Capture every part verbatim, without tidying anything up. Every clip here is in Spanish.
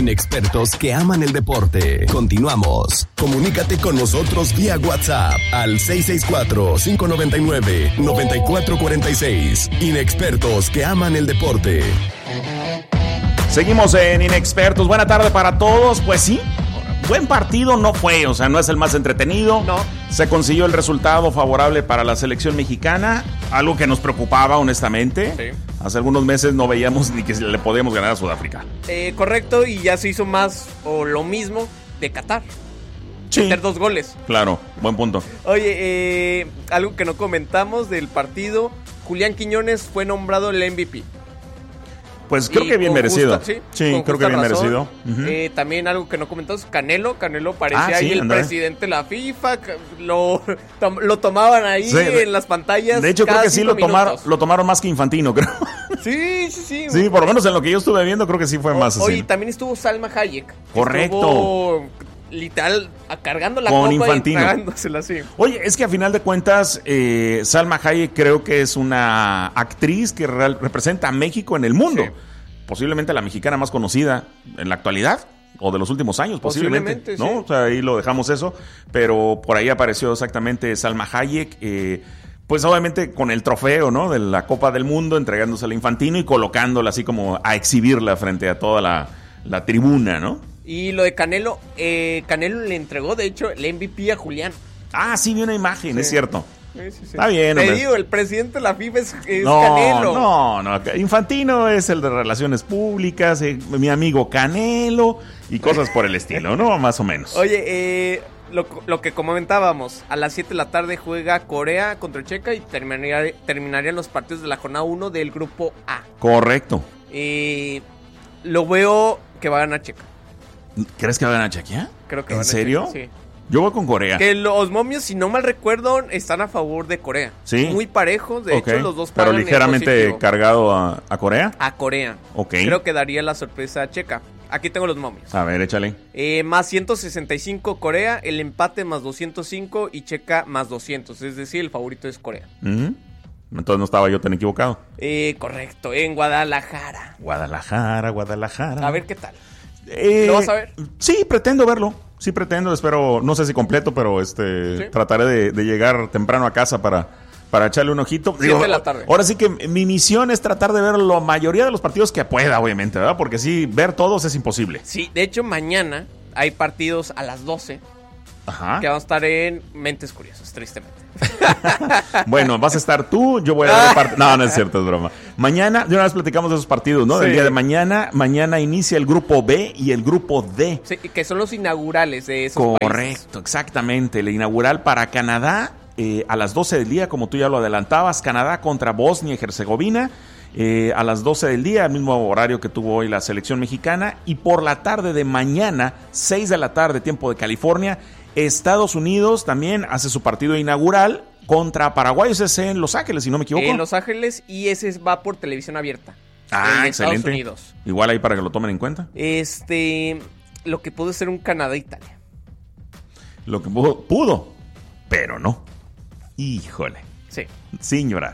Inexpertos que aman el deporte. Continuamos. Comunícate con nosotros vía WhatsApp al seis seis cuatro, cinco nueve nueve, nueve cuatro cuatro seis. Inexpertos que aman el deporte. Seguimos en Inexpertos. Buena tarde para todos. Pues sí, buen partido no fue, o sea, no es el más entretenido. No. Se consiguió el resultado favorable para la selección mexicana, algo que nos preocupaba honestamente. Sí. Hace algunos meses no veíamos ni que le podíamos ganar a Sudáfrica. Eh, correcto, y ya se hizo más o lo mismo de Qatar. Sí. Meter dos goles. Claro, buen punto. Oye, eh, algo que no comentamos del partido, Julián Quiñones fue nombrado el M V P. Pues creo Y que bien con merecido. justa- sí, sí, con creo que justa bien razón. merecido. Uh-huh. Eh, también algo que no comentamos, Canelo. Canelo parecía Ah, sí, ahí el andale. presidente de la FIFA. Lo, tom- lo tomaban ahí Sí, de- en las pantallas. De hecho, creo cada que sí cinco lo tomaron, minutos. lo tomaron más que Infantino, creo. Sí, sí, sí. Sí, por lo menos en lo que yo estuve viendo, creo que sí fue más así. Oye, también estuvo Salma Hayek. Correcto. Estuvo literal a- cargando la Con copa Infantino. y tragándosela así. Oye, es que a final de cuentas, eh, Salma Hayek creo que es una actriz que real- representa a México en el mundo. Sí. Posiblemente la mexicana más conocida en la actualidad, o de los últimos años, posiblemente. Posiblemente, ¿no? sí. O sea, ahí lo dejamos eso. Pero por ahí apareció exactamente Salma Hayek, eh, pues obviamente con el trofeo, ¿no? De la Copa del Mundo, entregándosela a Infantino y colocándola así como a exhibirla frente a toda la, la tribuna, ¿no? Y lo de Canelo, eh, Canelo le entregó, de hecho, el M V P a Julián. Ah, sí, vi una imagen, Sí. es cierto. Sí, sí, sí. Está bien, Te hombre. digo, el presidente de la FIFA es, es No, Canelo. no, no. Infantino es el de Relaciones Públicas, eh, mi amigo Canelo y cosas por el estilo, ¿no? Más o menos. Oye, eh, lo, lo que comentábamos, a las siete de la tarde juega Corea contra Checa y terminaría, terminarían los partidos de la jornada uno del grupo A. Correcto. Eh, lo veo que va a ganar Checa. ¿Crees que va a ganar Chequia? Creo que ¿En va a ganar serio? Checa, sí. Yo voy con Corea. Que los momios, si no mal recuerdo, están a favor de Corea. Sí. Muy parejos, de Ok. hecho, los dos Pero pagan en ligeramente positivo. cargado a, a Corea. A Corea. Ok. Creo que daría la sorpresa a Checa. Aquí tengo los momios. A ver, échale. Eh, más ciento sesenta y cinco Corea, el empate más doscientos cinco y Checa más doscientos. Es decir, el favorito es Corea. Ujú. Entonces no estaba yo tan equivocado. Eh, correcto, en Guadalajara. Guadalajara, Guadalajara. A ver qué tal. Eh, ¿Lo vas a ver? Sí, pretendo verlo. Sí, pretendo. Espero, no sé si completo, pero este Sí. trataré de, de llegar temprano a casa para, para echarle un ojito. Siete de la tarde. Ahora sí que mi misión es tratar de ver la mayoría de los partidos que pueda, obviamente, ¿verdad? Porque sí, ver todos es imposible. Sí, de hecho, mañana hay partidos a las doce Ajá. que van a estar en Mentes Curiosas, tristemente. Bueno, vas a estar tú, yo voy a ver el partido. No, no es cierto, es broma. Mañana, de una vez platicamos de esos partidos, ¿no? Sí. Del día de mañana. Mañana inicia el grupo B y el grupo D. Sí, que son los inaugurales de esos países. Correcto, exactamente. La inaugural para Canadá eh, a las doce del día, como tú ya lo adelantabas. Canadá contra Bosnia y Herzegovina eh, a las doce del día, el mismo horario que tuvo hoy la selección mexicana. Y por la tarde de mañana, seis de la tarde, tiempo de California, Estados Unidos también hace su partido inaugural contra Paraguay. Ese es en Los Ángeles, si no me equivoco. En Los Ángeles, y ese va por televisión abierta. Ah, en excelente. Estados Unidos. Igual ahí para que lo tomen en cuenta. Este, lo que pudo ser un Canadá-Italia. Lo que pudo, pudo, pero no. Híjole, Sí. sin llorar.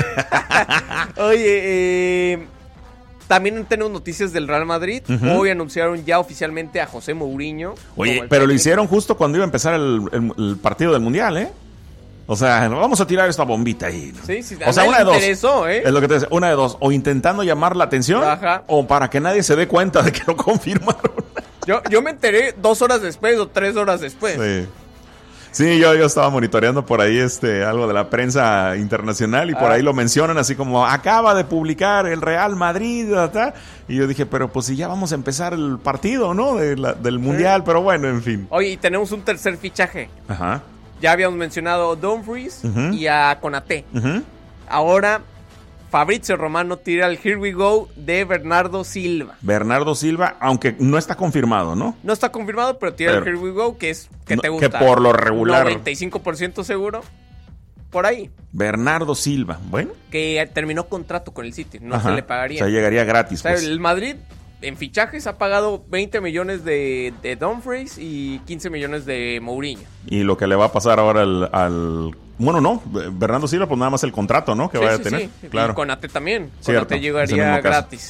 Oye, eh, también tenemos noticias del Real Madrid. Ujú. Hoy anunciaron ya oficialmente a José Mourinho. Oye, como el pero lo técnico. hicieron justo cuando iba a empezar el, el- el partido del Mundial, ¿eh? O sea, vamos a tirar esta bombita ahí, ¿no? Sí, sí, O sea, a nadie una de le dos. interesó, ¿eh? Es lo que te decía, una de dos. O intentando llamar la atención, Ajá. o para que nadie se dé cuenta de que lo confirmaron. Yo, yo me enteré dos horas después o tres horas después. Sí. Sí, yo, yo estaba monitoreando por ahí este algo de la prensa internacional y por Ah. ahí lo mencionan así como acaba de publicar el Real Madrid, ¿tá? Y yo dije, pero pues si ya vamos a empezar el partido, ¿no? De la- del Mundial, pero bueno, en fin. Oye, y tenemos un tercer fichaje. Ajá. Ya habíamos mencionado a Dumfries Ujú. y a Konaté. Ujú. Ahora, Fabrizio Romano tira el Here We Go de Bernardo Silva. Bernardo Silva, aunque no está confirmado, ¿no? No está confirmado, pero tira Pero- el Here We Go, que es que No, te que gusta. por lo regular- noventa y cinco por ciento seguro. Por ahí. Bernardo Silva, bueno. Que terminó contrato con el City. No Ajá. se le pagaría. O sea, llegaría gratis, O sea, pues. el Madrid en fichajes ha pagado veinte millones de, de Dumfries y quince millones de Mourinho. Y lo que le va a pasar ahora al... al- bueno, no, Bernardo Silva, pues nada más el contrato, ¿no? Que Sí, vaya sí, a tener. sí. Claro. Y Konaté también. Cierto, Konaté es el mismo llegaría caso. gratis.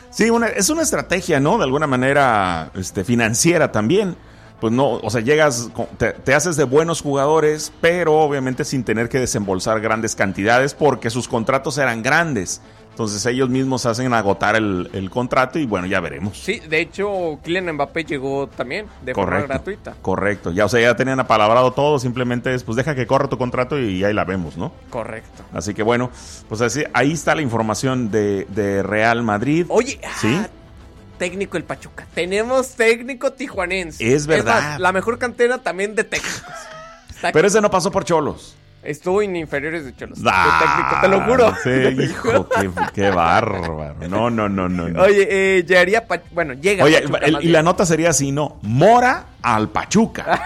Sí, una, es una estrategia, ¿no? De alguna manera este, financiera también. Pues no, o sea, llegas, te, te haces de buenos jugadores, pero obviamente sin tener que desembolsar grandes cantidades porque sus contratos eran grandes. Entonces ellos mismos hacen agotar el, el contrato y bueno, ya veremos. Sí, de hecho, Kylian Mbappé llegó también de correcto, forma gratuita. Correcto, ya, o sea, ya tenían apalabrado todo, simplemente es, pues deja que corra tu contrato y ahí la vemos, ¿no? Correcto. Así que bueno, pues así, ahí está la información de, de Real Madrid. Oye, ¿sí? ah, técnico el Pachuca. Tenemos técnico tijuanense. Es verdad. Es más, la mejor cantera también de técnicos. Está Pero ese no pasó por Cholos. Estuvo en inferiores de Cholos. Ah, de técnico, te lo juro. Sí, hijo, qué, qué bárbaro. No, no, no, no. no. Oye, eh, llegaría Pa- bueno, llega Oye, Pachuca, el, más y bien. la nota sería así, ¿no? Mora al Pachuca.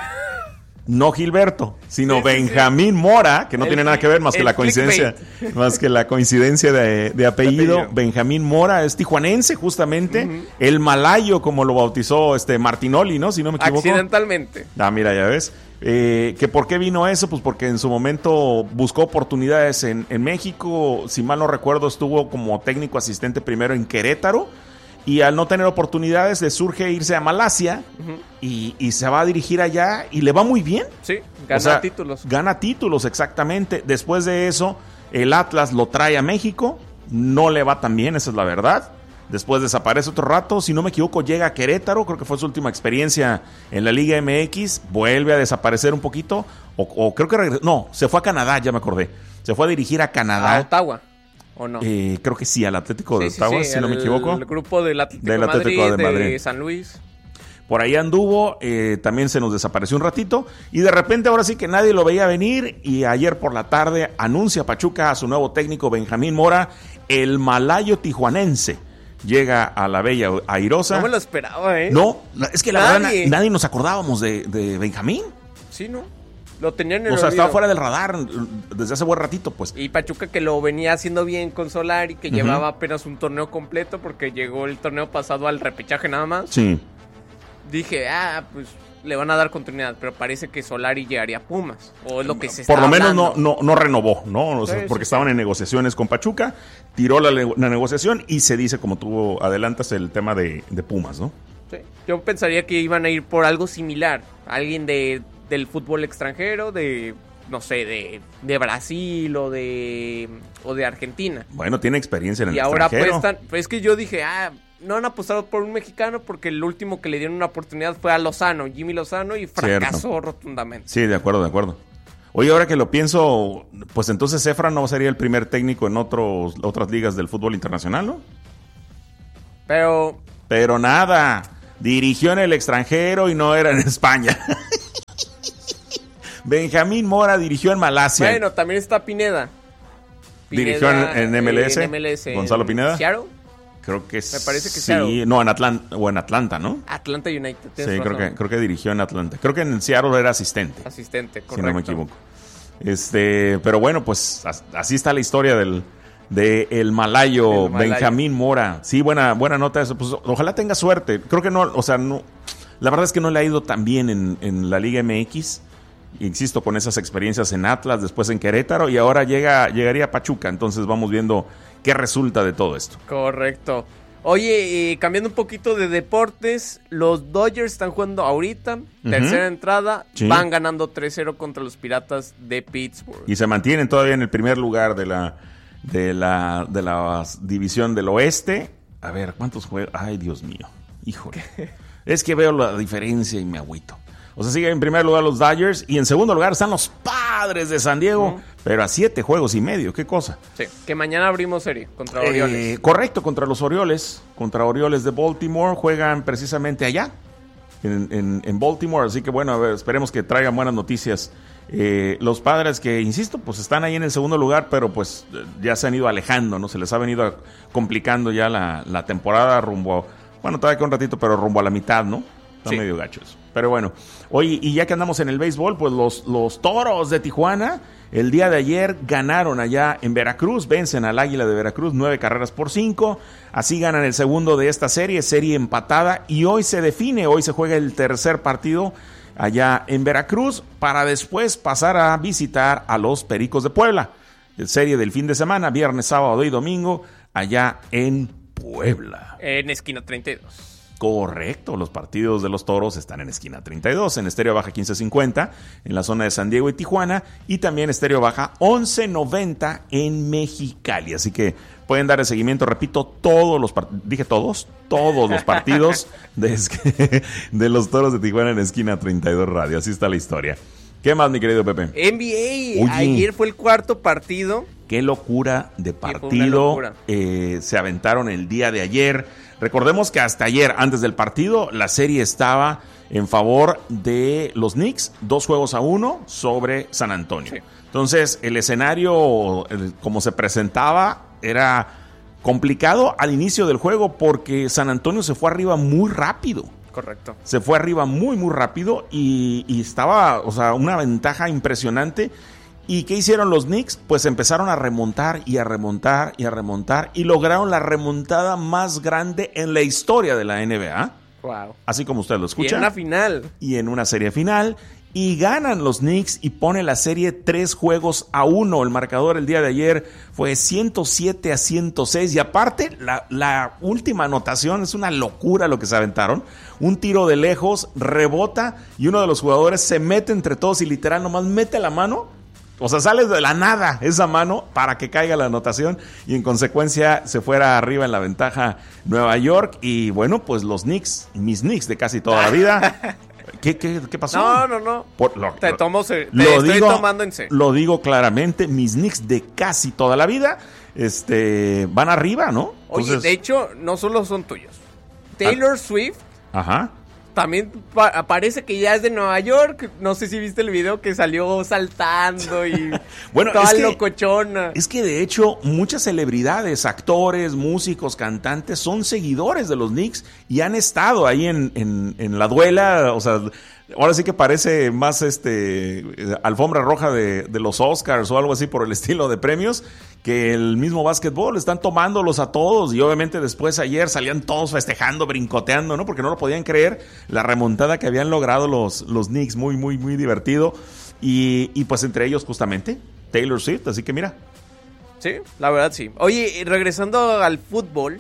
No Gilberto, sino Sí, sí, Benjamín sí. Mora, que no El tiene nada que ver más que el la coincidencia, más que la coincidencia de, de apellido. apellido. Benjamín Mora es tijuanense, justamente. Uh-huh. El malayo, como lo bautizó este Martinoli, ¿no? Si no me equivoco. Accidentalmente. Ah, mira, ya ves. Eh, ¿que ¿Por qué vino eso? Pues porque en su momento buscó oportunidades en, en México. Si mal no recuerdo, estuvo como técnico asistente primero en Querétaro. Y al no tener oportunidades, le surge irse a Malasia uh-huh. y, y se va a dirigir allá y le va muy bien. Sí, gana o sea, títulos. Gana títulos, exactamente. Después de eso, el Atlas lo trae a México. No le va tan bien, esa es la verdad. Después desaparece otro rato. Si no me equivoco, llega a Querétaro. Creo que fue su última experiencia en la Liga M X. Vuelve a desaparecer un poquito. O, o creo que regresó. No, se fue a Canadá, ya me acordé. Se fue a dirigir a Canadá. A Ottawa. ¿O no? Eh, creo que sí, al Atlético sí, de sí, Ottawa, sí, si no me equivoco. El grupo del Atlético, del Atlético Madrid, de Madrid, de San Luis. Por ahí anduvo, eh, también se nos desapareció un ratito. Y de repente ahora sí que nadie lo veía venir. Y ayer por la tarde anuncia Pachuca a su nuevo técnico Benjamín Mora, el malayo tijuanense. Llega a la bella airosa. No me lo esperaba, ¿eh? No, es que la nadie. verdad na- nadie nos acordábamos de, de Benjamín. Sí, ¿no? Lo tenían en el O sea, olvido. estaba fuera del radar desde hace buen ratito, pues. Y Pachuca que lo venía haciendo bien con Solari, que uh-huh. llevaba apenas un torneo completo porque llegó el torneo pasado al repechaje nada más. Sí. Dije, ah, pues le van a dar continuidad, pero parece que Solari llegaría a Pumas, o es lo que se Por está lo menos hablando. no, no, no renovó, ¿no? O sea, sí, porque sí, estaban sí. en negociaciones con Pachuca, tiró la, la negociación y se dice, como tú adelantas, el tema de, de Pumas, ¿no? Sí. Yo pensaría que iban a ir por algo similar, alguien de del fútbol extranjero, de no sé, de, de Brasil o de o de Argentina. Bueno, tiene experiencia en el y ahora extranjero. apuestan, pues es que yo dije, ah, no han apostado por un mexicano porque el último que le dieron una oportunidad fue a Lozano, Jimmy Lozano, y fracasó Cierto. rotundamente. Sí, de acuerdo, de acuerdo. Oye, ahora que lo pienso, pues entonces Efra no sería el primer técnico en otros otras ligas del fútbol internacional, ¿no? Pero... Pero nada, dirigió en el extranjero y no era en España. Benjamín Mora dirigió en Malasia. Bueno, también está Pineda. Pineda ¿Dirigió en, en M L S? En M L S. ¿Gonzalo Pineda? ¿Seattle? Creo que Me parece que sí. Seattle. No, en Atlanta, o en Atlanta, ¿no? Atlanta United. Sí, creo que, creo que dirigió en Atlanta. Creo que en Seattle era asistente. Asistente, correcto. Si no me equivoco. Este, pero bueno, pues así está la historia del de el malayo, el malayo Benjamín Mora. Sí, buena buena nota eso. Pues ojalá tenga suerte. Creo que no, o sea, no. La verdad es que no le ha ido tan bien en, en la Liga M X. Insisto, con esas experiencias en Atlas, después en Querétaro y ahora llega llegaría a Pachuca. Entonces vamos viendo qué resulta de todo esto. Correcto. Oye, eh, cambiando un poquito de deportes, los Dodgers están jugando ahorita, uh-huh. tercera entrada, sí. van ganando tres cero contra los Piratas de Pittsburgh. Y se mantienen todavía en el primer lugar de la de la de la división del oeste. A ver, ¿cuántos juegos? Ay, Dios mío. Híjole. Es que veo la diferencia y me agüito. O sea, siguen en primer lugar los Dodgers y en segundo lugar están los Padres de San Diego, uh-huh. pero a siete juegos y medio, qué cosa. Sí, que mañana abrimos serie contra Orioles. Eh, correcto, contra los Orioles, contra Orioles de Baltimore, juegan precisamente allá, en, en, en Baltimore, así que bueno, a ver, esperemos que traigan buenas noticias. Eh, los Padres que, insisto, pues están ahí en el segundo lugar, pero pues ya se han ido alejando, ¿no? Se les ha venido complicando ya la, la temporada rumbo a, bueno, todavía que un ratito, pero rumbo a la mitad, ¿no? Están sí. medio gachos. Pero bueno, oye, y ya que andamos en el béisbol, pues los, los Toros de Tijuana, el día de ayer ganaron allá en Veracruz, vencen al Águila de Veracruz, nueve carreras por cinco, así ganan el segundo de esta serie, serie empatada, y hoy se define, hoy se juega el tercer partido allá en Veracruz, para después pasar a visitar a los Pericos de Puebla, serie del fin de semana, viernes, sábado y domingo, allá en Puebla. En esquina treinta y dos. Correcto, los partidos de los Toros están en esquina treinta y dos, en Estéreo Baja quince cincuenta, en la zona de San Diego y Tijuana, y también Estéreo Baja once noventa en Mexicali. Así que pueden dar el seguimiento, repito, todos los partidos, dije todos, todos los partidos de, es- de los Toros de Tijuana en esquina treinta y dos Radio. Así está la historia. ¿Qué más, mi querido Pepe? N B A, Oye. ayer fue el cuarto partido. Qué locura de fue una partido locura. eh, se aventaron el día de ayer. Recordemos que hasta ayer, antes del partido, la serie estaba en favor de los Knicks, dos juegos a uno sobre San Antonio. Sí. Entonces, el escenario, el- como se presentaba, era complicado al inicio del juego porque San Antonio se fue arriba muy rápido. Correcto. Se fue arriba muy, muy rápido y, y estaba, o sea, una ventaja impresionante. ¿Y qué hicieron los Knicks? Pues empezaron a remontar y a remontar y a remontar y lograron la remontada más grande en la historia de la N B A. Wow. Así como usted lo Y escucha. en la final. Y en una serie final. Y ganan los Knicks y pone la serie tres juegos a uno. El marcador el día de ayer fue ciento siete a ciento seis. Y aparte, la, la última anotación es una locura lo que se aventaron. Un tiro de lejos, rebota y uno de los jugadores se mete entre todos y literal nomás mete la mano. O sea, sale de la nada esa mano para que caiga la anotación y en consecuencia se fuera arriba en la ventaja Nueva York. Y bueno, pues los Knicks, mis Knicks de casi toda la vida. ¿Qué, qué, qué pasó? No, no, no. Por- lo, Te lo- tomo se- te lo estoy digo, tomando en serio. Lo digo claramente, mis Knicks de casi toda la vida este, van arriba, ¿no? Oye, Entonces- de hecho, no solo son tuyos. Taylor Swift Ajá. también pa- parece que ya es de Nueva York. No sé si viste el video que salió saltando y Bueno, toda es que- locochona. Es que de hecho muchas celebridades, actores, músicos, cantantes son seguidores de los Knicks y han estado ahí en, en, en la duela, o sea, ahora sí que parece más este eh, alfombra roja de, de los Oscars o algo así por el estilo de premios que el mismo básquetbol. Están tomándolos a todos y obviamente después ayer salían todos festejando, brincoteando, ¿no? Porque no lo podían creer la remontada que habían logrado los, los Knicks, muy, muy, muy divertido. Y, y pues entre ellos justamente Taylor Swift, así que mira. Sí, la verdad sí. Oye, y regresando al fútbol,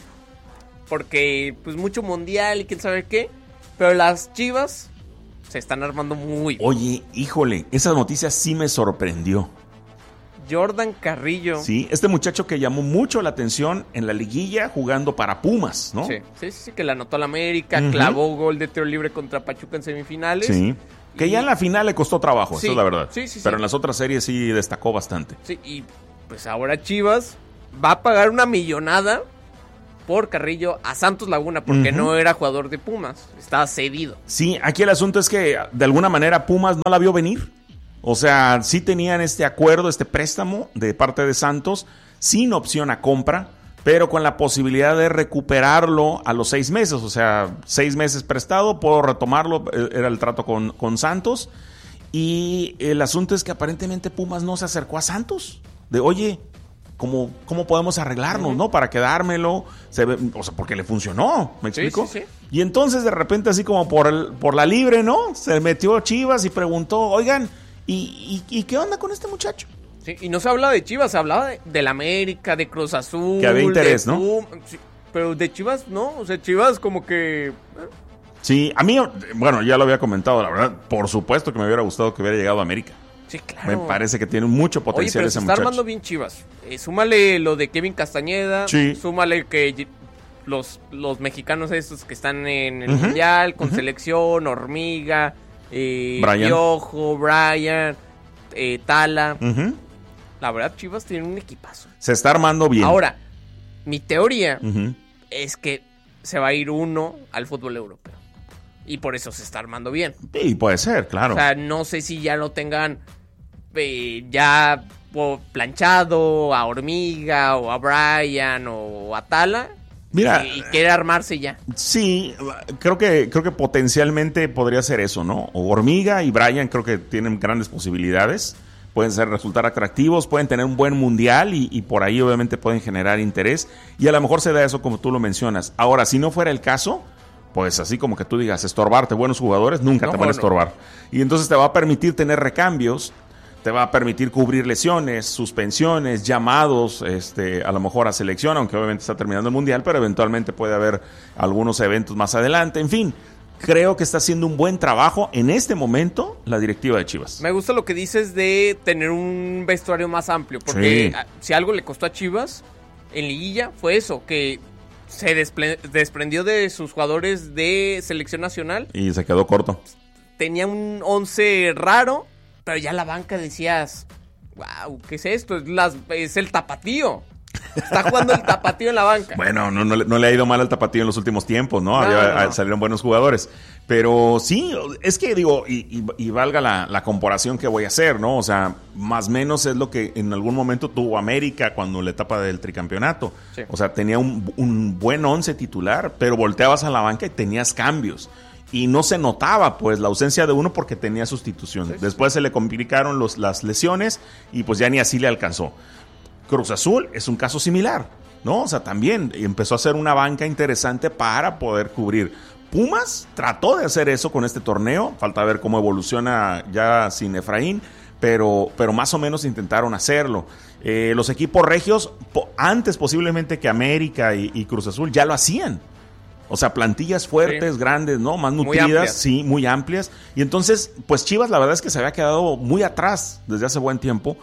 porque pues mucho mundial y quién sabe qué, pero las Chivas se están armando muy bien. Oye, híjole, esa noticia sí me sorprendió. Jordan Carrillo. Sí, este muchacho que llamó mucho la atención en la liguilla jugando para Pumas, ¿no? Sí, sí, sí, que la anotó la América, Ujú. clavó gol de tiro libre contra Pachuca en semifinales. Sí. Que Y- ya en la final le costó trabajo, Sí, eso es la verdad. sí, sí, sí. Pero en las otras series sí destacó bastante. Sí, y pues ahora Chivas va a pagar una millonada por Carrillo a Santos Laguna, porque Ujú. no era jugador de Pumas, estaba cedido. Sí, aquí el asunto es que de alguna manera Pumas no la vio venir. O sea, sí tenían este acuerdo, este préstamo de parte de Santos, sin opción a compra, pero con la posibilidad de recuperarlo a los seis meses. O sea, seis meses prestado, puedo retomarlo, eh, era el trato con, con Santos. Y el asunto es que aparentemente Pumas no se acercó a Santos. De, oye, ¿cómo, cómo podemos arreglarnos, Ujú. no? Para quedármelo. Se ve, o sea, porque le funcionó, ¿me Sí, explico? sí, sí. Y entonces de repente así como por, el, por la libre, ¿no? Se metió Chivas y preguntó, oigan, ¿y, y, y qué onda con este muchacho? Sí, y no se hablaba de Chivas, se hablaba de, del América, de Cruz Azul. Que había interés, de ¿no? Pum- sí, pero de Chivas no, o sea, Chivas como que... eh, Sí, a mí, bueno, ya lo había comentado, la verdad, por supuesto que me hubiera gustado que hubiera llegado a América. Sí, claro. Me parece que tiene mucho Oye, potencial pero ese se está muchacho. armando bien Chivas. Eh, súmale lo de Kevin Castañeda. Sí. Súmale que y- los, los mexicanos estos que están en el Ujú, Mundial, con ujú. selección, Hormiga, eh, Brian. Piojo, Brian, eh, Tala. Ujú. La verdad, Chivas tiene un equipazo. Se está armando bien. Ahora, mi teoría Ujú. es que se va a ir uno al fútbol europeo. Y por eso se está armando bien. Sí, puede ser, claro. O sea, no sé si ya lo tengan eh, ya o planchado a Hormiga o a Brian o a Tala. Mira, y, y quiere armarse ya. sí, creo que, creo que potencialmente podría ser eso, ¿no? O Hormiga y Brian creo que tienen grandes posibilidades. Pueden ser, resultar atractivos, pueden tener un buen mundial y, y por ahí obviamente pueden generar interés. Y a lo mejor se da eso como tú lo mencionas. Ahora, si no fuera el caso, pues así como que tú digas, estorbarte buenos jugadores, nunca No, te van a no. estorbar. Y entonces te va a permitir tener recambios. te va a permitir cubrir lesiones, suspensiones, llamados, este, a lo mejor a selección, aunque obviamente está terminando el Mundial, pero eventualmente puede haber algunos eventos más adelante. En fin, creo que está haciendo un buen trabajo en este momento la directiva de Chivas. Me gusta lo que dices de tener un vestuario más amplio, porque Sí. si algo le costó a Chivas en liguilla fue eso, que se despre- desprendió de sus jugadores de selección nacional. Y se quedó corto. Tenía un once raro, pero ya la banca decías, wow, ¿qué es esto? Es, las, es el tapatío. Está jugando el tapatío en la banca. Bueno, no, no, le- no le ha ido mal al tapatío en los últimos tiempos, ¿no? No, Había- no, no. Salieron buenos jugadores. Pero sí, es que digo, y, y- y valga la, la comparación que voy a hacer, ¿no? O sea, más o menos es lo que en algún momento tuvo América cuando la etapa del tricampeonato. Sí. O sea, tenía un, un buen once titular, pero volteabas a la banca y tenías cambios. Y no se notaba, pues, la ausencia de uno porque tenía sustitución. Sí, sí. Después se le complicaron los, las lesiones y pues ya ni así le alcanzó. Cruz Azul es un caso similar, ¿no? O sea, también empezó a hacer una banca interesante para poder cubrir. Pumas trató de hacer eso con este torneo, falta ver cómo evoluciona ya sin Efraín, pero, pero más o menos intentaron hacerlo. Eh, los equipos regios, po- antes posiblemente que América y, y Cruz Azul, ya lo hacían. O sea, plantillas fuertes, Sí. grandes, ¿no? Más Muy nutridas, amplias. sí, muy amplias. Y entonces, pues Chivas la verdad es que se había quedado muy atrás desde hace buen tiempo.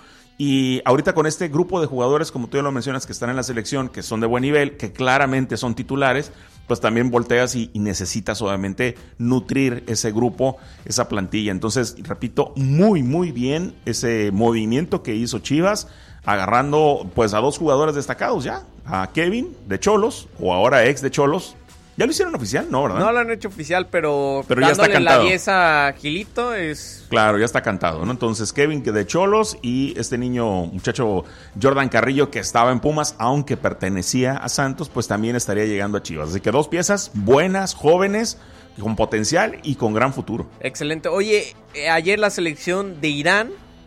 Y ahorita con este grupo de jugadores, como tú ya lo mencionas, que están en la selección, que son de buen nivel, que claramente son titulares, pues también volteas y, y necesitas obviamente nutrir ese grupo, esa plantilla. Entonces, repito, muy, muy bien ese movimiento que hizo Chivas, agarrando pues a dos jugadores destacados ya, a Kevin de Cholos, o ahora ex de Cholos. ¿Ya lo hicieron oficial? No, ¿verdad? No lo han hecho oficial, pero, Pero ya está dándole la cantado. diez a Gilito es... Claro, ya está cantado, ¿no? Entonces, Kevin que de Cholos y este niño, muchacho Jordan Carrillo, que estaba en Pumas, aunque pertenecía a Santos, pues también estaría llegando a Chivas. Así que dos piezas buenas, jóvenes, con potencial y con gran futuro. Excelente. Oye, eh, ayer la selección de Irán,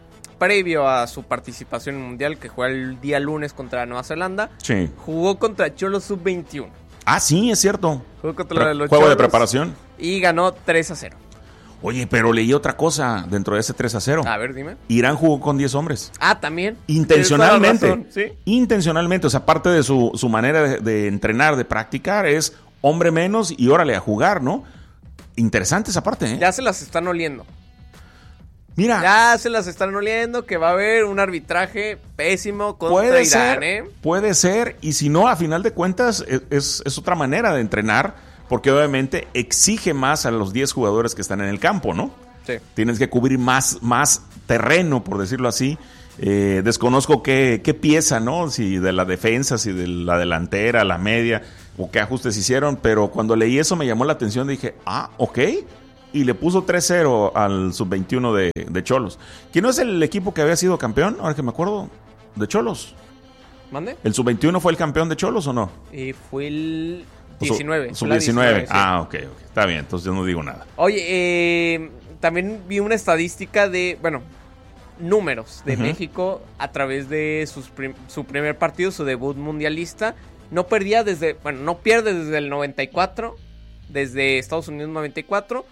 previo a su participación en el Mundial, que juega el día lunes contra Nueva Zelanda, Sí. jugó contra Cholos sub veintiuno. Ah, sí, es cierto. Jugó contra Pre- los Juego de Cholos preparación. y ganó tres a cero. Oye, pero leí otra cosa dentro de ese tres a cero. A ver, dime. Irán jugó con diez hombres. Ah, también. Intencionalmente. Tienes toda la razón, sí. Intencionalmente. O sea, parte de su, su manera de, de entrenar, de practicar, es hombre menos y órale a jugar, ¿no? Interesante esa parte, ¿eh? Ya se las están oliendo. Mira, Ya se las están oliendo que va a haber un arbitraje pésimo contra puede Irán, ser, ¿eh? puede ser. Y si no, a final de cuentas, es, es, es otra manera de entrenar, porque obviamente exige más a los diez jugadores que están en el campo, ¿no? Sí. Tienes que cubrir más, más terreno, por decirlo así. Eh, desconozco qué, qué pieza, ¿no? Si de la defensa, si de la delantera, la media, o qué ajustes hicieron, pero cuando leí eso me llamó la atención, dije, ah, ok, y le puso tres cero al sub veintiuno de, de Cholos, que no es el equipo que había sido campeón, ahora que me acuerdo, de Cholos. ¿Mande? ¿El sub veintiuno fue el campeón de Cholos o no? Eh, fue el O su- diecinueve. Sub fue la diecinueve. sí. Ah, ok, ok, está bien, entonces yo no digo nada. Oye, eh, también vi una estadística de, bueno, números de Ujú. México a través de sus prim- su primer partido, su debut mundialista. No perdía desde, bueno, no pierde desde el noventa y cuatro, desde Estados Unidos noventa y cuatro.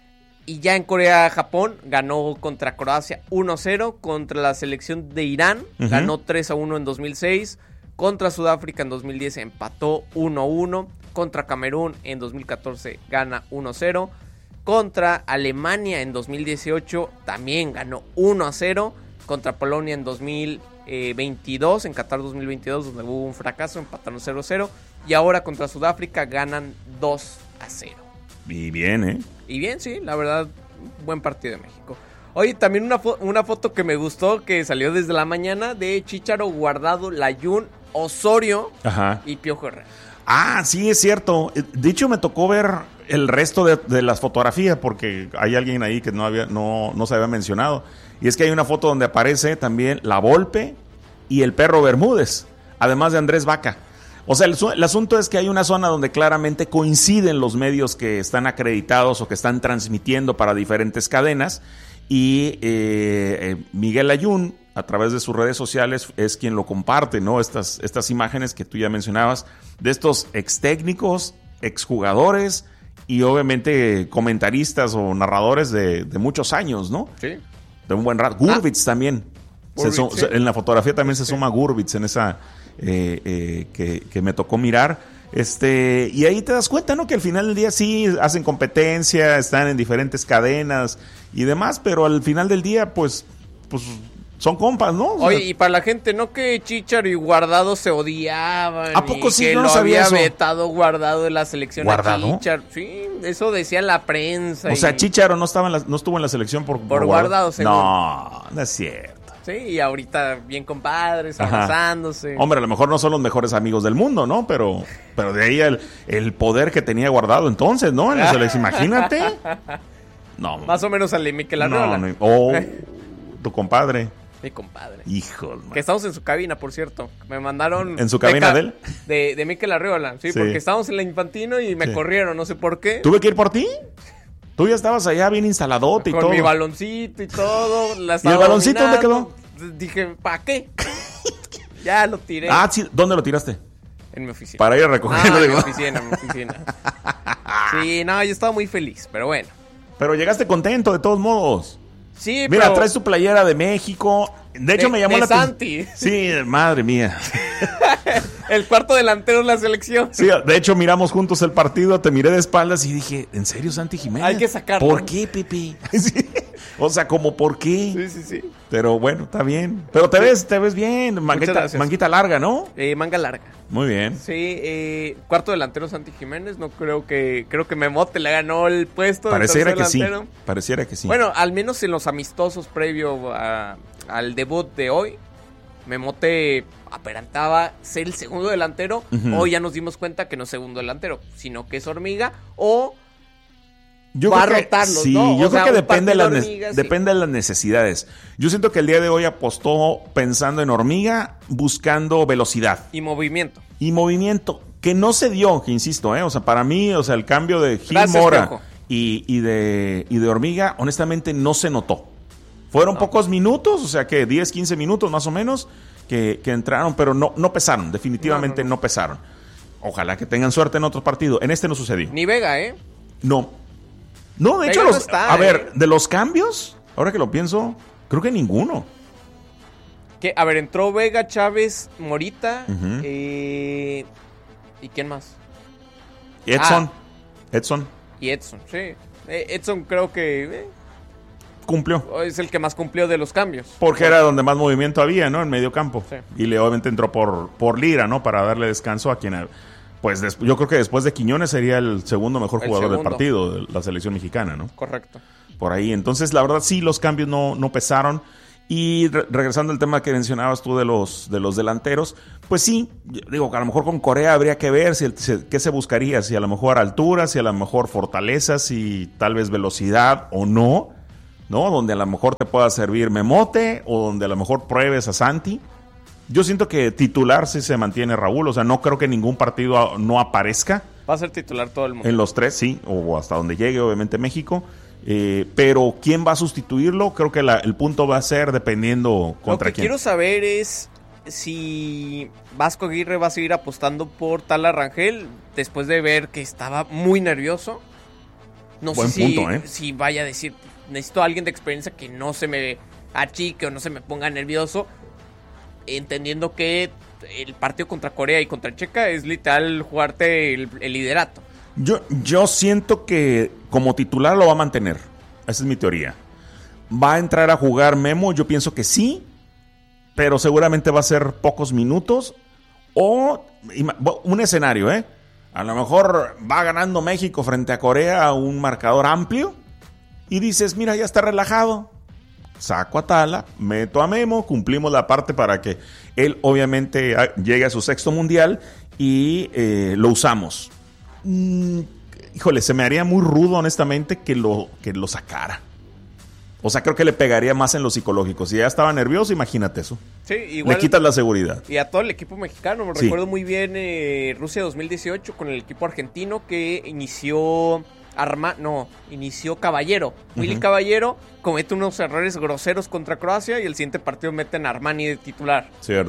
Y ya en Corea-Japón ganó contra Croacia uno cero, contra la selección de Irán Ujú. ganó tres a uno en dos mil seis, contra Sudáfrica en dos mil diez empató uno uno, contra Camerún en dos mil catorce gana uno cero, contra Alemania en dos mil dieciocho también ganó uno a cero, contra Polonia en dos mil veintidós, en Qatar dos mil veintidós donde hubo un fracaso, empataron cero cero, y ahora contra Sudáfrica ganan dos a cero. Y bien, ¿eh? Y bien, sí, la verdad, buen partido de México. Oye, también una, fo- una foto que me gustó, que salió desde la mañana, de Chícharo, Guardado, Layún, Osorio Ajá. y Piojo Herrera. Ah, sí, es cierto. De hecho, me tocó ver el resto de, de las fotografías porque hay alguien ahí que no había, no, no se había mencionado. Y es que hay una foto donde aparece también la Volpe y el perro Bermúdez, además de Andrés Vaca. O sea, el, su- el asunto es que hay una zona donde claramente coinciden los medios que están acreditados o que están transmitiendo para diferentes cadenas. Y eh, eh, Miguel Layún, a través de sus redes sociales, es quien lo comparte, ¿no? Estas, estas imágenes que tú ya mencionabas, de estos ex técnicos, ex jugadores y obviamente comentaristas o narradores de, de muchos años, ¿no? Sí. de un buen rato. Gurvitz ah. también. Se Gurvitz, su- sí. En la fotografía también se Sí. suma Gurvitz en esa eh, eh, que, que me tocó mirar. Este, y ahí te das cuenta, ¿no? Que al final del día sí hacen competencia, están en diferentes cadenas y demás, pero al final del día, pues, pues son compas, ¿no? O sea, Oye, y para la gente, ¿no? Que Chicharo y Guardado se odiaban. ¿A poco y sí? que Yo no lo sabía había eso. vetado Guardado de la selección ¿Guardado? a Chicharo. Sí, eso decía la prensa. o y- sea, Chicharo no estaba en la, no estuvo en la selección por, Por Guardado, según. No, no es cierto. Sí, y ahorita bien compadres, Ajá. abrazándose. Hombre, a lo mejor no son los mejores amigos del mundo, ¿no? Pero, pero de ahí el, el poder que tenía Guardado entonces, ¿no? En la selección, imagínate. No. Más o menos al de Mikel Arriola. No, no. Oh, tu compadre. Mi compadre. Hijos, man. Que estamos en su cabina, por cierto. Me mandaron... ¿En su cabina beca de él? De, de Mikel Arriola, sí, Sí. porque estábamos en la Infantino y me Sí. corrieron, no sé por qué. ¿Tuve que ir por ti? Tú ya estabas allá bien instaladote y Con todo. mi baloncito y todo. la ¿Y el estaba baloncito dónde dominando. Dije, ¿para qué? Ya lo tiré. Ah, sí. ¿Dónde lo tiraste? En mi oficina. Para ir a recogerlo. Ah, en mi digo. oficina, en mi oficina. Sí, no, yo estaba muy feliz, pero bueno. Pero llegaste contento, de todos modos. Sí, Mira, pero... traes tu playera de México. De hecho, De- me llamó de la atención. Santi. Sí, madre mía. El cuarto delantero en la selección. Sí, de hecho, miramos juntos el partido, te miré de espaldas y dije, ¿en serio, Santi Jiménez? Hay que sacarlo. ¿Por qué, Pepe? Sí. O sea, como por qué. Sí, sí, sí. Pero bueno, está bien. Pero te ves, te ves bien. Manguita, gracias. manguita larga, ¿no? Eh, manga larga. Muy bien. Sí, eh, cuarto delantero Santi Jiménez. No creo que... Creo que Memote le ganó el puesto. de Pareciera que tercer sí. delantero. Pareciera que sí. Bueno, al menos en los amistosos previo a- al debut de hoy, Memote aparentaba ser el segundo delantero. Ujú. Hoy ya nos dimos cuenta que no es segundo delantero, sino que es Hormiga o yo va creo a que- rotarlos, sí, ¿no? O yo sea, creo que un depende de, las partido ne- Hormiga, sí. depende de las necesidades. Yo siento que el día de hoy apostó pensando en Hormiga, buscando velocidad y movimiento. y movimiento, que no se dio, que insisto, ¿eh? O sea, para mí, o sea, el cambio de Gil Gracias, Mora Piojo. y, y, de, y de Hormiga, honestamente, no se notó. Fueron No. pocos minutos, o sea que diez, quince minutos más o menos que, que entraron, pero no, no pesaron, definitivamente No, no, no, no. pesaron. Ojalá que tengan suerte en otro partido. En este no sucedió. Ni Vega, ¿eh? No. No, de Vega hecho, no los, está, a ¿eh? ver, de los cambios, ahora que lo pienso, creo que ninguno. Que, a ver, entró Vega, Chávez, Morita, Ujú. eh, ¿y quién más? Edson, Ah. Edson Y Edson, sí. Eh, Edson creo que eh, cumplió. es el que más cumplió de los cambios. Porque era donde más movimiento había, ¿no? En medio campo. Sí. Y le obviamente entró por, por Lira, ¿no? Para darle descanso a quien... Pues des- yo creo que después de Quiñones sería el segundo mejor El jugador del segundo. partido de la selección mexicana, ¿no? Correcto. Por ahí. Entonces, la verdad, sí, los cambios no, no pesaron. Y re- regresando al tema que mencionabas tú de los, de los delanteros, pues sí, yo digo que a lo mejor con Corea habría que ver si, el- si- qué se buscaría, si a lo mejor altura, si a lo mejor fortaleza, si tal vez velocidad o no, ¿no? Donde a lo mejor te pueda servir Memote o donde a lo mejor pruebes a Santi. Yo siento que titular sí se mantiene Raúl, o sea, no creo que ningún partido a- no aparezca. Va a ser titular todo el mundo. En los tres, sí, o hasta donde llegue, obviamente, México. Eh, pero ¿quién va a sustituirlo? Creo que la- el punto va a ser dependiendo Lo contra que quién. quiero saber es si Vasco Aguirre va a seguir apostando por Tala Rangel después de ver que estaba muy nervioso. No Buen sé si, punto, ¿eh? si vaya a decir, necesito a alguien de experiencia que no se me achique o no se me ponga nervioso, entendiendo que el partido contra Corea y contra Checa es literal jugarte el, el liderato. Yo, yo siento que como titular lo va a mantener. Esa es mi teoría. ¿Va a entrar a jugar Memo? Yo pienso que sí, pero seguramente va a ser pocos minutos. O ima- un escenario, ¿eh? A lo mejor va ganando México frente a Corea a un marcador amplio y dices, mira, ya está relajado. Saco a Tala, meto a Memo, cumplimos la parte para que él obviamente a- llegue a su sexto mundial y eh, lo usamos. Mm, híjole, se me haría muy rudo honestamente que lo, que lo sacara. O sea, creo que le pegaría más en lo psicológico. Si ya estaba nervioso, imagínate eso. Sí, igual. Le quitas la seguridad. Y a todo el equipo mexicano, me Sí. recuerdo muy bien eh, Rusia dos mil dieciocho con el equipo argentino que inició Arma, no, inició Caballero. Willy Ujú. Caballero comete unos errores groseros contra Croacia y el siguiente partido meten a Armani de titular. Cierto.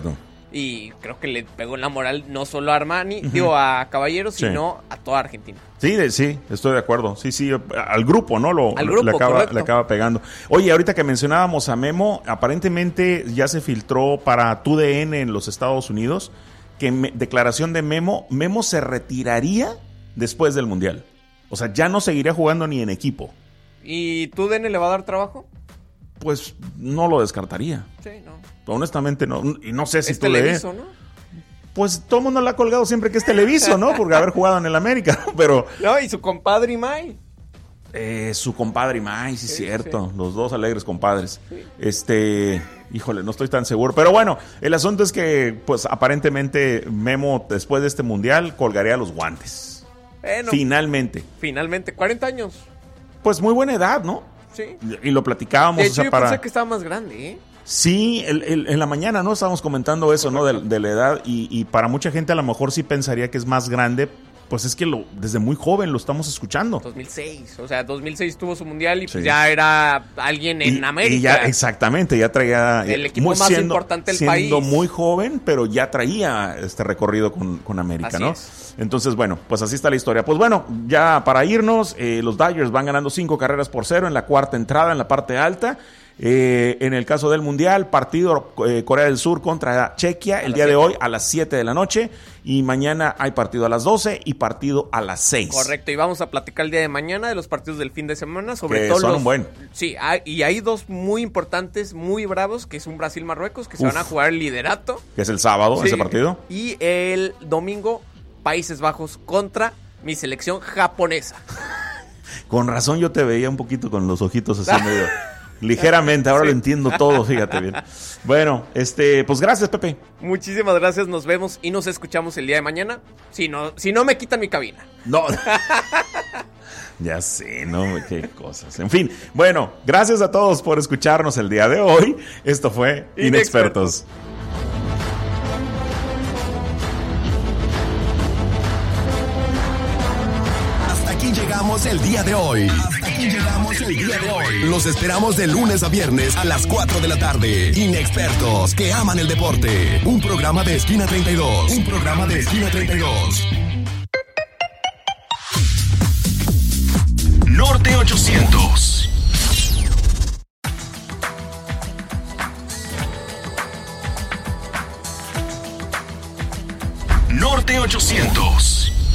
Y creo que le pegó en la moral no solo a Armani, uh-huh. digo a Caballeros, sí. sino a toda Argentina. Sí, de, sí, estoy de acuerdo. Sí, sí, al grupo, ¿no? Lo, al grupo, le acaba, correcto. le acaba pegando. Oye, ahorita que mencionábamos a Memo, aparentemente ya se filtró para T U D N en los Estados Unidos que me, declaración de Memo, Memo se retiraría después del Mundial. O sea, ya no seguiría jugando ni en equipo. ¿Y T U D N le va a dar trabajo? Pues no lo descartaría. Sí, no. Honestamente no, y no sé si es tú le... Televiso, ¿no? Pues todo el mundo le ha colgado siempre que es Televiso, ¿no? Porque haber jugado en el América, pero... No, y su compadre Imai. Eh, su compadre Imai, sí, sí, cierto. Sí. Los dos alegres compadres. Sí. Este... Híjole, no estoy tan seguro. Pero bueno, el asunto es que, pues, aparentemente Memo, después de este Mundial, colgaría los guantes. Bueno, finalmente. Finalmente, cuarenta años. Pues muy buena edad, ¿no? Sí. Y lo platicábamos. De hecho, o sea, yo para... pensé que estaba más grande, ¿eh? Sí, el, el, en la mañana, ¿no? Estábamos comentando eso, ¿no? De, de la edad. Y, y para mucha gente a lo mejor sí pensaría que es más grande. Pues es que lo, desde muy joven lo estamos escuchando. dos mil seis, o sea, dos mil seis tuvo su mundial y pues sí. ya era alguien en y, América. Y ya, exactamente, ya traía... El equipo muy, más siendo, importante del siendo país. Siendo muy joven, pero ya traía este recorrido con, con América, así ¿no? Es. Entonces, bueno, pues así está la historia. Pues bueno, ya para irnos, eh, los Dodgers van ganando cinco carreras por cero en la cuarta entrada, en la parte alta. Eh, en el caso del Mundial, partido eh, Corea del Sur contra Chequia el día de hoy a las siete de la noche y mañana hay partido a las doce y partido a las seis. Correcto, y vamos a platicar el día de mañana de los partidos del fin de semana, sobre que todo son los... un buen. Sí, hay, y hay dos muy importantes, muy bravos, que es un Brasil-Marruecos, que se Uf. van a jugar el liderato. Que es el sábado, sí. ese partido. Y el domingo, Países Bajos contra mi selección japonesa. Con razón yo te veía un poquito con los ojitos así medio... Ligeramente, ahora sí. Lo entiendo todo, fíjate bien. Bueno, este, pues gracias, Pepe. Muchísimas gracias, nos vemos y nos escuchamos el día de mañana. Si no, si no me quitan mi cabina. No. Ya sé, no, qué cosas. En fin, bueno, gracias a todos por escucharnos el día de hoy. Esto fue Inexpertos. Inexpertos. Llegamos el día de hoy. Hasta aquí llegamos el día de hoy. Los esperamos de lunes a viernes a las cuatro de la tarde. Inexpertos que aman el deporte. Un programa de Esquina treinta y dos. Un programa de Esquina treinta y dos. Norte ochocientos. Norte ochocientos.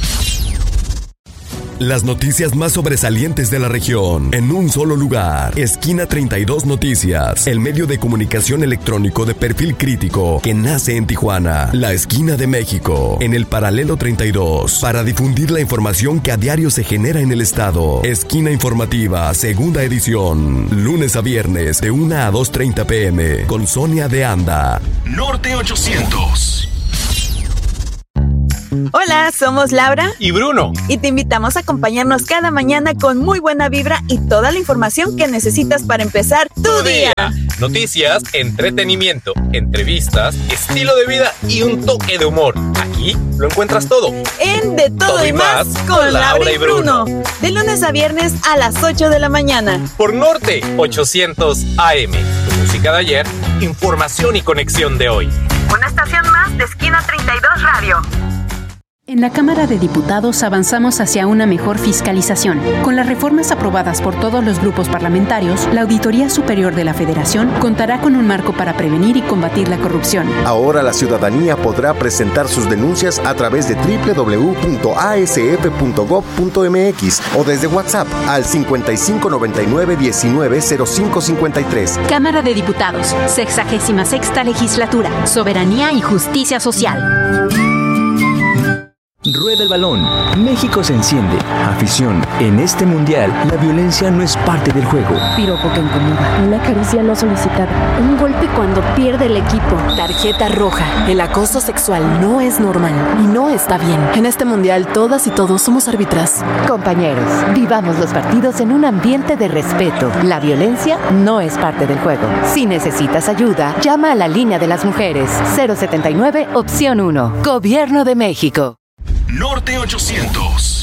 Las noticias más sobresalientes de la región en un solo lugar. Esquina treinta y dos Noticias, el medio de comunicación electrónico de perfil crítico que nace en Tijuana, la esquina de México, en el paralelo treinta y dos, para difundir la información que a diario se genera en el estado. Esquina informativa, segunda edición, lunes a viernes de una a dos treinta pm, con Sonia de Anda. Norte ochocientos. Hola, somos Laura y Bruno y te invitamos a acompañarnos cada mañana con muy buena vibra y toda la información que necesitas para empezar tu, tu día. día. Noticias, entretenimiento, entrevistas, estilo de vida y un toque de humor. Aquí lo encuentras todo. En De Todo, todo y Más con, con Laura y Bruno. Bruno. De lunes a viernes a las ocho de la mañana. Por Norte ochocientos A M. Música de ayer, información y conexión de hoy. Una estación más de Esquina treinta y dos Radio. En la Cámara de Diputados avanzamos hacia una mejor fiscalización. Con las reformas aprobadas por todos los grupos parlamentarios, la Auditoría Superior de la Federación contará con un marco para prevenir y combatir la corrupción. Ahora la ciudadanía podrá presentar sus denuncias a través de doble u doble u doble u punto a s f punto gob punto m x o desde WhatsApp al cincuenta y cinco noventa y nueve diecinueve cero cinco cincuenta y tres. Cámara de Diputados, sexagésima sexta Legislatura, Soberanía y Justicia Social. Rueda el balón. México se enciende. Afición. En este mundial, la violencia no es parte del juego. Piropo que incomoda. Una caricia no solicitada. Un golpe cuando pierde el equipo. Tarjeta roja. El acoso sexual no es normal y no está bien. En este mundial, todas y todos somos árbitras. Compañeros, vivamos los partidos en un ambiente de respeto. La violencia no es parte del juego. Si necesitas ayuda, llama a la línea de las mujeres. cero setenta y nueve, opción uno. Gobierno de México. Norte ochocientos.